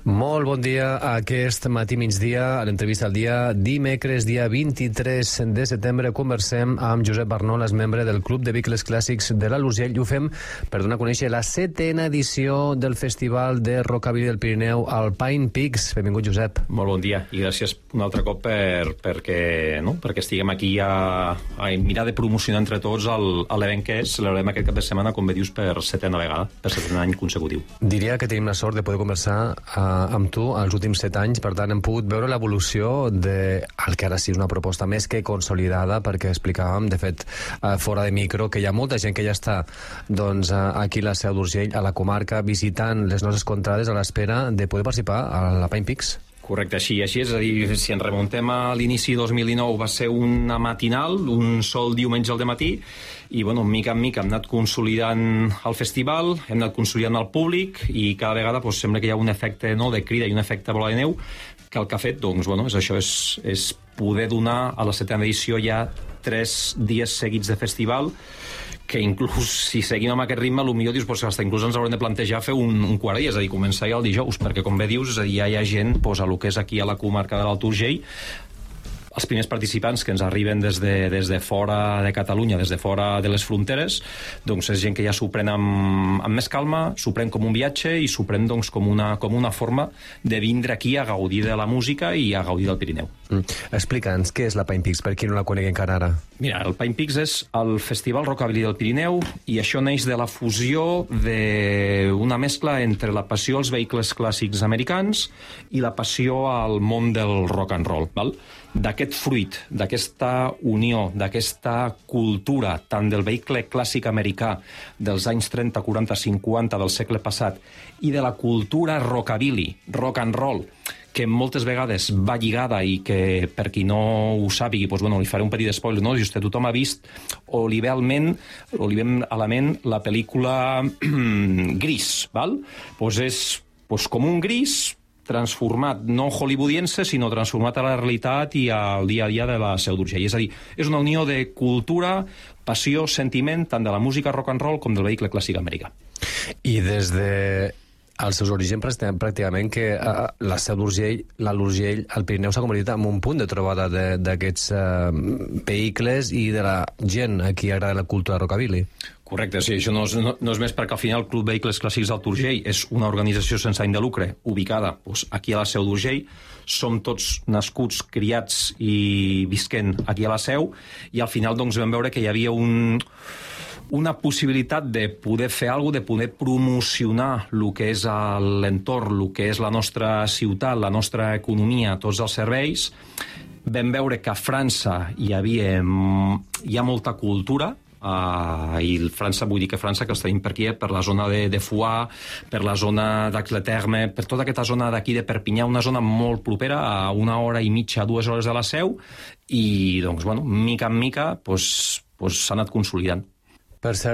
Molt bon dia. Aquest matí migdia, a l'entrevista al dia, dimecres, dia 23 de setembre, conversem amb Josep Barnol, és membre del Club de Vehicles Clàssics de l'Alt Urgell, i ho fem per donar a conèixer la 7ª edició del Festival de Rockabilly del Pirineu, Alpine Peaks. Benvingut, Josep. Molt bon dia, i gràcies un altre cop perquè estiguem aquí a mirar de promocionar entre tots l'event que celebrarem aquest cap de setmana, com bé dius, per 7ª vegada, per 7è any consecutiu. Diria que tenim la sort de poder conversar amb tu els últims 7 anys, per tant hem pogut veure l'evolució del que ara sí és una proposta més que consolidada, perquè explicàvem, de fet, fora de micro, que hi ha molta gent que ja està aquí a la Seu d'Urgell, a la comarca, visitant les nostres contrades a l'espera de poder participar a l'Alpine Peaks. Correcte, així és. És a dir, si ens remuntem a l'inici 2019 va ser una matinal, un sol diumenge al dematí, i mica en mica hem anat consolidant el festival, hem anat consolidant el públic, i cada vegada sembla que hi ha un efecte de crida i un efecte bola de neu, que el que ha fet, és això, és poder donar a la 7ª edició ja 3 dies seguits de festival, que inclús si seguim amb aquest ritme, potser dius, fins inclús ens haurem de plantejar fer un quart dia, és a dir, començar ja el dijous, perquè com bé dius, ja hi ha gent a lo que és aquí a la comarca de l'Alt Urgell. Els primers participants que ens arriben des de fora de Catalunya, des de fora de les fronteres, és gent que ja s'ho pren amb més calma, s'ho pren com un viatge i s'ho pren com una forma de vindre aquí a gaudir de la música i a gaudir del Pirineu. Explica'ns què és la Pine Peaks, per qui no la conegui encara ara. Mira, el Pine Peaks és el Festival Rockabilly del Pirineu, i això neix de la fusió d'una mescla entre la passió als vehicles clàssics americans i la passió al món del rock and roll, val? D'aquest fruit, d'aquesta unió, d'aquesta cultura, tant del vehicle clàssic americà dels anys 30, 40, 50 del segle passat, i de la cultura rockabilly, rock and roll, que moltes vegades va lligada i que, per qui no ho sàpigui, li faré un petit spoiler, just que tothom ha vist o li ve a la ment la pel·lícula Gris, val? És com un gris transformat, no hollywoodiense, sinó transformat a la realitat i al dia a dia de la Seu d'Urgell. És a dir, és una unió de cultura, passió, sentiment, tant de la música rock and roll com del vehicle clàssic americà. I des de els seus orígens, pràcticament, que la Seu d'Urgell, l'Alt Urgell, el Pirineu s'ha convertit en un punt de trobada d'aquests vehicles i de la gent a qui agrada la cultura rockabilly. Correcte, sí, això no és més perquè al final el Club Vehicles Clàssics d'Alt Urgell és una organització sense any de lucre ubicada aquí a la Seu d'Urgell. Som tots nascuts, criats i visquent aquí a la Seu, i al final vam veure que hi havia una possibilitat de poder fer alguna cosa, de poder promocionar el que és l'entorn, el que és la nostra ciutat, la nostra economia, tots els serveis. Vam veure que a França hi ha molta cultura, i França, vull dir que França, que els tenim per aquí, per la zona de Foix, per la zona d'Aix-les-Thermes, per tota aquesta zona d'aquí de Perpinyà, una zona molt propera, a 1 hora i mitja, 2 hores de la Seu, i, mica en mica, s'ha anat consolidant. Per cert,